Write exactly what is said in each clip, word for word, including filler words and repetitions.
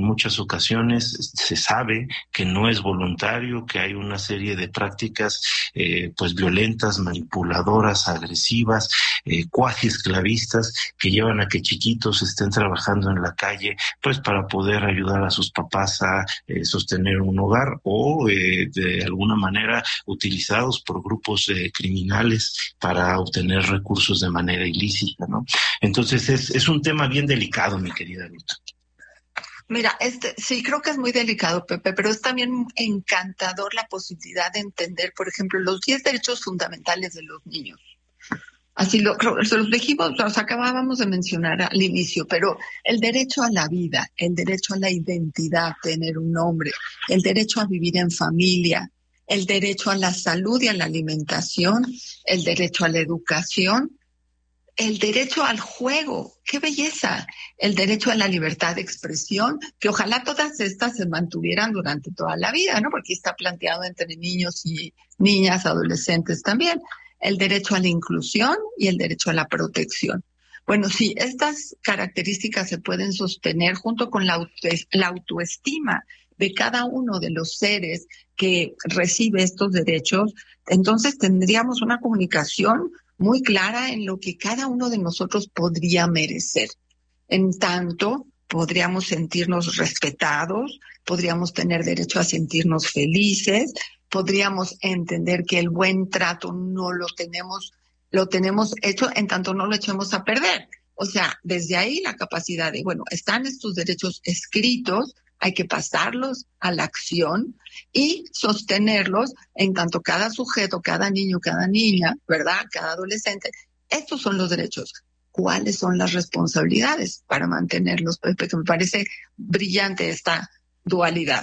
muchas ocasiones se sabe que no es voluntario, que hay una serie de prácticas eh, pues violentas, manipuladoras, agresivas, eh, cuasi esclavistas, que llevan a que chiquitos estén trabajando en la calle pues para poder ayudar a sus papás a eh, sostener un hogar o eh, de alguna manera utilizados por grupos eh, criminales para obtener recursos de manera ilícita, ¿no? Entonces es, es un tema bien delicado, mi querida Ruth. Mira, este, sí, creo que es muy delicado, Pepe, pero es también encantador la posibilidad de entender, por ejemplo, los diez derechos fundamentales de los niños. Así lo, los dijimos, los acabábamos de mencionar al inicio, pero el derecho a la vida, el derecho a la identidad, tener un nombre, el derecho a vivir en familia, el derecho a la salud y a la alimentación, el derecho a la educación, el derecho al juego, qué belleza, el derecho a la libertad de expresión, que ojalá todas estas se mantuvieran durante toda la vida, ¿no? Porque está planteado entre niños y niñas, adolescentes también, el derecho a la inclusión y el derecho a la protección. Bueno, si estas características se pueden sostener junto con la, auto, la autoestima de cada uno de los seres que recibe estos derechos, entonces tendríamos una comunicación muy clara en lo que cada uno de nosotros podría merecer. En tanto, podríamos sentirnos respetados, podríamos tener derecho a sentirnos felices, podríamos entender que el buen trato no lo tenemos, lo tenemos hecho en tanto no lo echemos a perder. O sea, desde ahí la capacidad de, bueno, están estos derechos escritos, hay que pasarlos a la acción y sostenerlos en tanto cada sujeto, cada niño, cada niña, ¿verdad? Cada adolescente. Estos son los derechos. ¿Cuáles son las responsabilidades para mantenerlos, Pepe? Que me parece brillante esta dualidad.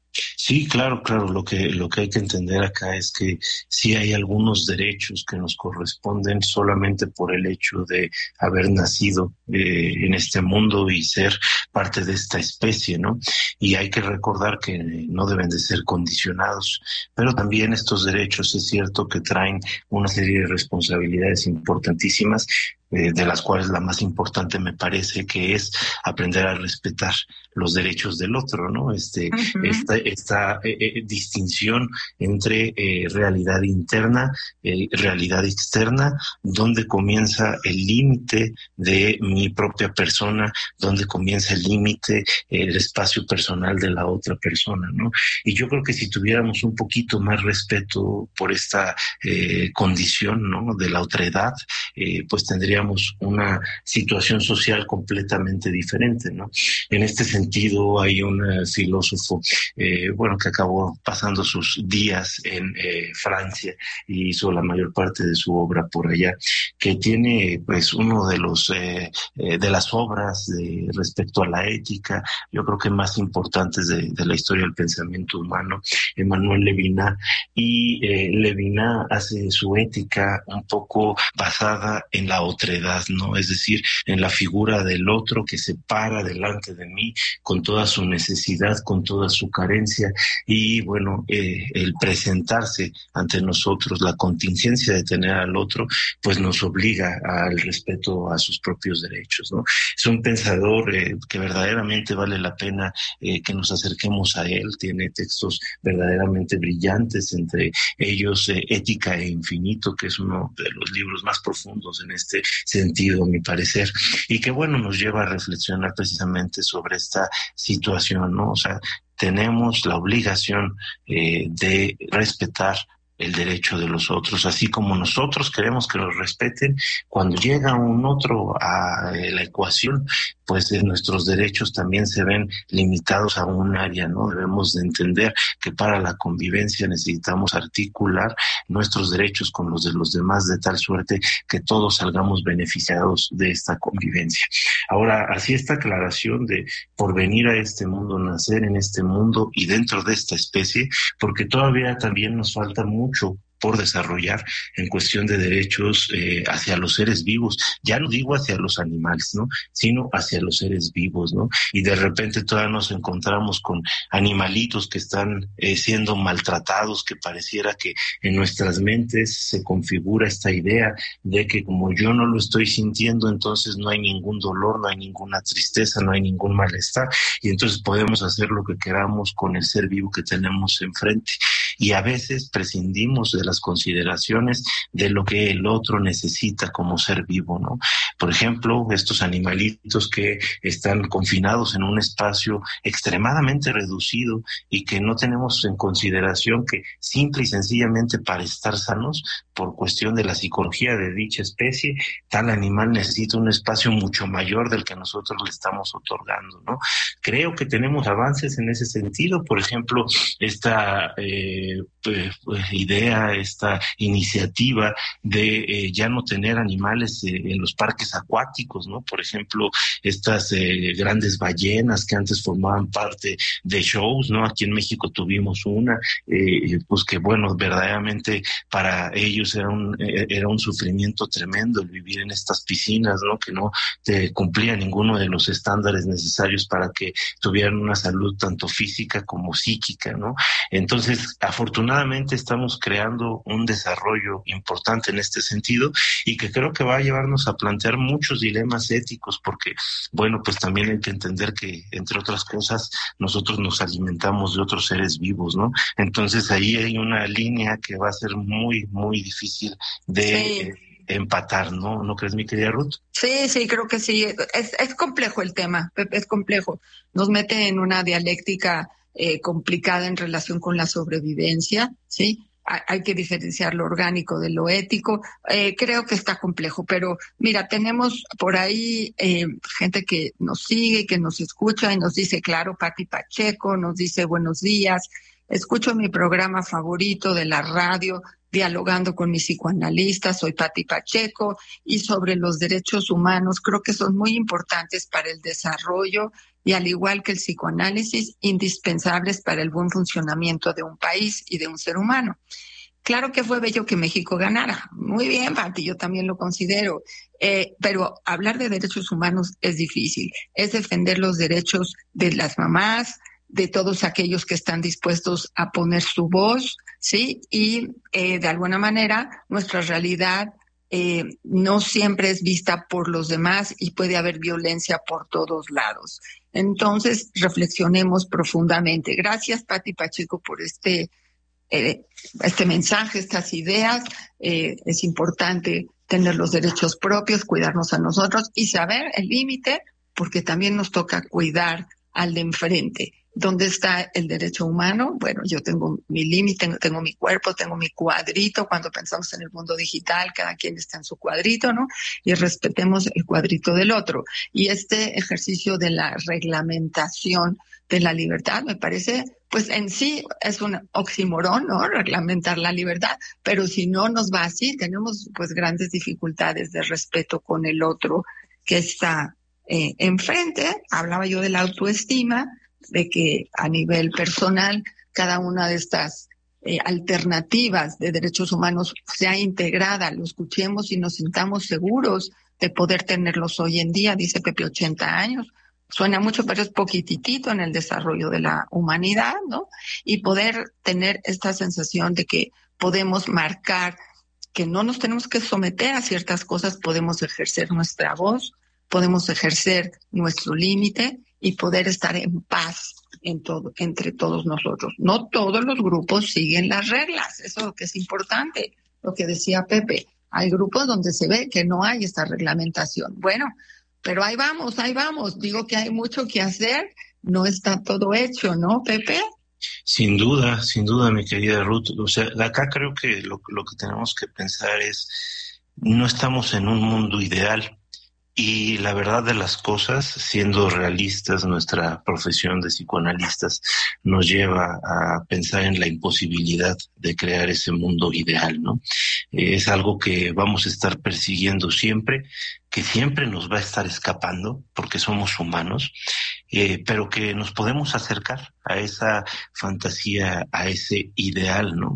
Sí, claro, claro. Lo que lo que hay que entender acá es que sí hay algunos derechos que nos corresponden solamente por el hecho de haber nacido eh, en este mundo y ser parte de esta especie, ¿no? Y hay que recordar que no deben de ser condicionados, pero también estos derechos es cierto que traen una serie de responsabilidades importantísimas, eh, de las cuales la más importante me parece que es aprender a respetar los derechos del otro, ¿no? Este, uh-huh. esta, esta eh, eh, distinción entre eh, realidad interna, eh, realidad externa, donde comienza el límite de mi propia persona, donde comienza el límite, eh, el espacio personal de la otra persona, ¿no? Y yo creo que si tuviéramos un poquito más respeto por esta eh, condición, ¿no?, de la otredad, eh, pues tendríamos una situación social completamente diferente, ¿no? En este sentido hay un uh, filósofo, eh, bueno, que acabó pasando sus días en eh, Francia y hizo la mayor parte de su obra por allá, que tiene pues uno de los eh, eh, de las obras de, respecto a la ética, yo creo que más importantes de, de la historia del pensamiento humano, Emmanuel Levinas, y eh, Levinas hace su ética un poco basada en la otredad, ¿no? Es decir, en la figura del otro que se para delante de mí con toda su necesidad, con toda su carencia, y bueno, eh, el presentarse ante nosotros, la contingencia de tener al otro, pues nos obliga al respeto a sus propios derechos, ¿no? Es un pensador eh, que verdaderamente vale la pena eh, que nos acerquemos a él. Tiene textos verdaderamente brillantes, entre ellos eh, Ética e Infinito, que es uno de los libros más profundos en este sentido, a mi parecer, y que bueno, nos lleva a reflexionar precisamente sobre esta situación, ¿no? O sea, tenemos la obligación eh, de respetar el derecho de los otros, así como nosotros queremos que los respeten. Cuando llega un otro a eh, la ecuación, pues eh, nuestros derechos también se ven limitados a un área, ¿no? Debemos de entender que para la convivencia necesitamos articular nuestros derechos con los de los demás de tal suerte que todos salgamos beneficiados de esta convivencia. Ahora, así esta aclaración de por venir a este mundo, nacer en este mundo y dentro de esta especie, porque todavía también nos falta mucho por desarrollar en cuestión de derechos eh, hacia los seres vivos. Ya no digo hacia los animales, ¿no? Sino hacia los seres vivos, ¿no? Y de repente todavía nos encontramos con animalitos que están eh, siendo maltratados, que pareciera que en nuestras mentes se configura esta idea de que como yo no lo estoy sintiendo, entonces no hay ningún dolor, no hay ninguna tristeza, no hay ningún malestar, y entonces podemos hacer lo que queramos con el ser vivo que tenemos enfrente. Y a veces prescindimos de las consideraciones de lo que el otro necesita como ser vivo, ¿no? Por ejemplo, estos animalitos que están confinados en un espacio extremadamente reducido y que no tenemos en consideración que simple y sencillamente para estar sanos, por cuestión de la psicología de dicha especie, tal animal necesita un espacio mucho mayor del que nosotros le estamos otorgando, ¿no? Creo que tenemos avances en ese sentido. Por ejemplo, esta eh, pues, idea, esta iniciativa de eh, ya no tener animales eh, en los parques acuáticos, ¿no? Por ejemplo, estas eh, grandes ballenas que antes formaban parte de shows, ¿no? Aquí en México tuvimos una, eh, pues que bueno, verdaderamente para ellos era un eh, era un sufrimiento tremendo el vivir en estas piscinas, ¿no? Que no te cumplía ninguno de los estándares necesarios para que tuvieran una salud tanto física como psíquica, ¿no? Entonces, afortunadamente estamos creando un desarrollo importante en este sentido y que creo que va a llevarnos a plantear muchos dilemas éticos, porque, bueno, pues también hay que entender que, entre otras cosas, nosotros nos alimentamos de otros seres vivos, ¿no? Entonces, ahí hay una línea que va a ser muy, muy difícil de sí. eh, empatar, ¿no? ¿No crees, mi querida Ruth? Sí, sí, creo que sí. Es, es complejo el tema, Pepe, es complejo. Nos mete en una dialéctica eh, complicada en relación con la sobrevivencia, ¿sí? Hay que diferenciar lo orgánico de lo ético. Eh, creo que está complejo, pero mira, tenemos por ahí eh, gente que nos sigue, que nos escucha y nos dice, claro, Pati Pacheco, nos dice buenos días, escucho mi programa favorito de la radio, dialogando con mis psicoanalistas, soy Pati Pacheco, y sobre los derechos humanos, creo que son muy importantes para el desarrollo y al igual que el psicoanálisis, indispensables para el buen funcionamiento de un país y de un ser humano. Claro que fue bello que México ganara. Muy bien, Pati, yo también lo considero. Eh, pero hablar de derechos humanos es difícil. Es defender los derechos de las mamás, de todos aquellos que están dispuestos a poner su voz, ¿sí? Y eh, de alguna manera nuestra realidad eh, no siempre es vista por los demás y puede haber violencia por todos lados. Entonces, reflexionemos profundamente. Gracias, Pati Pacheco, por este, eh, este mensaje, estas ideas. Eh, es importante tener los derechos propios, cuidarnos a nosotros y saber el límite, porque también nos toca cuidar al de enfrente. ¿Dónde está el derecho humano? Bueno, yo tengo mi límite, tengo, tengo mi cuerpo, tengo mi cuadrito. Cuando pensamos en el mundo digital, cada quien está en su cuadrito, ¿no? Y respetemos el cuadrito del otro. Y este ejercicio de la reglamentación de la libertad, me parece, pues en sí es un oxímoron, ¿no? Reglamentar la libertad, pero si no nos va así, tenemos pues grandes dificultades de respeto con el otro que está eh, enfrente. Hablaba yo de la autoestima, de que a nivel personal cada una de estas eh, alternativas de derechos humanos sea integrada, lo escuchemos y nos sintamos seguros de poder tenerlos hoy en día. Dice Pepe, ochenta años, suena mucho, pero es poquitito en el desarrollo de la humanidad, ¿no? Y poder tener esta sensación de que podemos marcar, que no nos tenemos que someter a ciertas cosas, podemos ejercer nuestra voz, podemos ejercer nuestro límite y poder estar en paz en todo, entre todos nosotros. No todos los grupos siguen las reglas, eso es lo que es importante, lo que decía Pepe. Hay grupos donde se ve que no hay esta reglamentación. Bueno, pero ahí vamos, ahí vamos. Digo que hay mucho que hacer, no está todo hecho, ¿no, Pepe? Sin duda, sin duda, mi querida Ruth. O sea, acá creo que lo, lo que tenemos que pensar es, no estamos en un mundo ideal. Y la verdad de las cosas, siendo realistas, nuestra profesión de psicoanalistas nos lleva a pensar en la imposibilidad de crear ese mundo ideal, ¿no? Eh, es algo que vamos a estar persiguiendo siempre, que siempre nos va a estar escapando, porque somos humanos, eh, pero que nos podemos acercar a esa fantasía, a ese ideal, ¿no?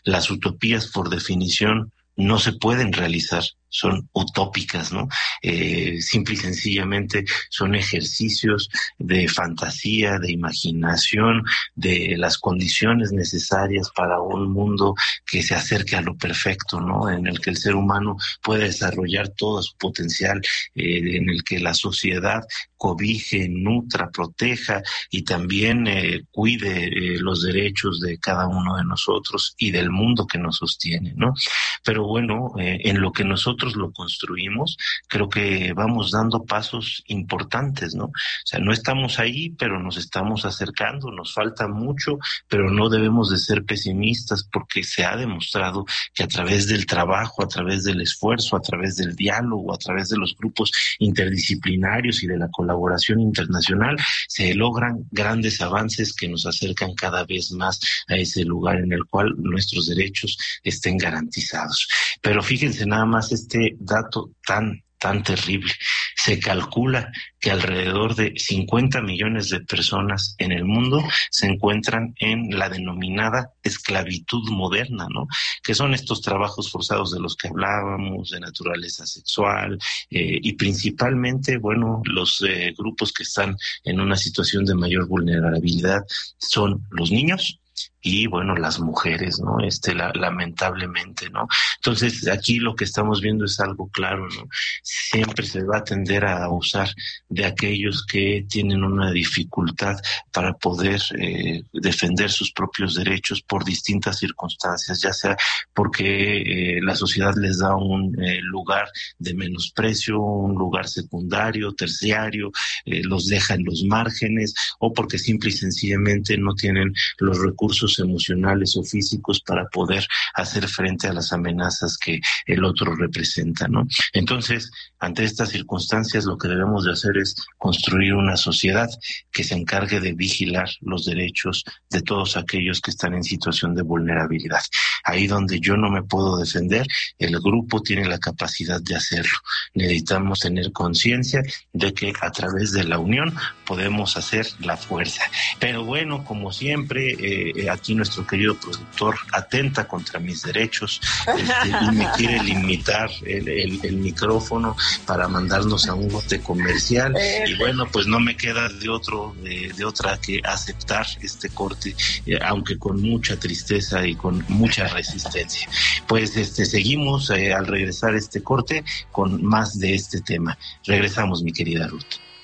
Las utopías, por definición, no se pueden realizar, son utópicas, ¿no? Eh, simple y sencillamente son ejercicios de fantasía, de imaginación, de las condiciones necesarias para un mundo que se acerque a lo perfecto, ¿no? En el que el ser humano pueda desarrollar todo su potencial, eh, en el que la sociedad cobije, nutra, proteja y también eh, cuide eh, los derechos de cada uno de nosotros y del mundo que nos sostiene, ¿no? Pero bueno, eh, en lo que nosotros lo construimos, creo que vamos dando pasos importantes, ¿no? O sea, no estamos ahí, pero nos estamos acercando, nos falta mucho, pero no debemos de ser pesimistas porque se ha demostrado que a través del trabajo, a través del esfuerzo, a través del diálogo, a través de los grupos interdisciplinarios y de la colaboración internacional, se logran grandes avances que nos acercan cada vez más a ese lugar en el cual nuestros derechos estén garantizados. Pero fíjense nada más este dato tan, tan terrible. Se calcula que alrededor de cincuenta millones de personas en el mundo se encuentran en la denominada esclavitud moderna, ¿no? Que son estos trabajos forzados de los que hablábamos, de naturaleza sexual, eh, y principalmente, bueno, los eh, grupos que están en una situación de mayor vulnerabilidad son los niños y, bueno, las mujeres, ¿no? Este, la, lamentablemente, ¿no? Entonces, aquí lo que estamos viendo es algo claro, ¿no? Siempre se va a tender a abusar de aquellos que tienen una dificultad para poder eh, defender sus propios derechos por distintas circunstancias, ya sea porque eh, la sociedad les da un eh, lugar de menosprecio, un lugar secundario, terciario, eh, los deja en los márgenes, o porque simple y sencillamente no tienen los recursos emocionales o físicos para poder hacer frente a las amenazas que el otro representa, ¿no? Entonces, ante estas circunstancias, lo que debemos de hacer es construir una sociedad que se encargue de vigilar los derechos de todos aquellos que están en situación de vulnerabilidad. Ahí donde yo no me puedo defender, el grupo tiene la capacidad de hacerlo. Necesitamos tener conciencia de que a través de la unión podemos hacer la fuerza. Pero bueno, como siempre, eh, aquí nuestro querido productor atenta contra mis derechos este, y me quiere limitar el, el, el micrófono para mandarnos a un bote comercial, y bueno, pues no me queda de otro de, de otra que aceptar este corte, eh, aunque con mucha tristeza y con mucha resistencia. Pues este seguimos eh, al regresar este corte con más de este tema. Regresamos, mi querida Ruth.